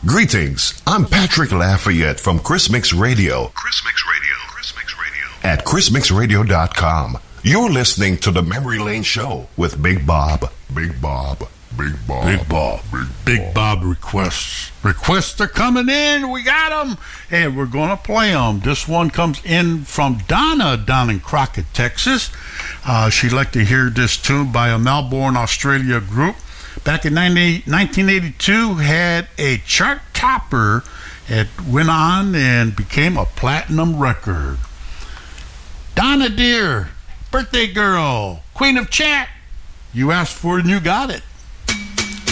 Greetings, I'm Patrick Lafayette from Chris Mix Radio. At chrismixradio.com. You're listening to the Memory Lane Show with Big Bob. Big Bob requests. Requests are coming in. We got them. And we're going to play them. This one comes in from Donna down in Crockett, Texas. She'd like to hear this tune by a Melbourne, Australia group. Back in 1982, had a chart topper. It went on and became a platinum record. Donna Dear, birthday girl, queen of chat. You asked for it and you got it.